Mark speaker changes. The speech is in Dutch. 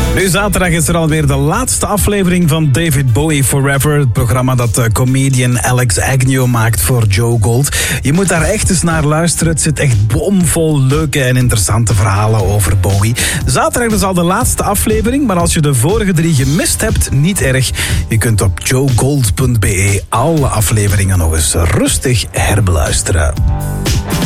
Speaker 1: Nu zaterdag is er alweer de laatste aflevering van David Bowie Forever. Het programma dat comedian Alex Agnew maakt voor Joe Gold. Je moet daar echt eens naar luisteren. Het zit echt bomvol leuke en interessante verhalen over Bowie. Zaterdag is al de laatste aflevering, maar als je de vorige 3 gemist hebt, niet erg. Je kunt op joegold.be alle afleveringen nog eens rustig herbeluisteren.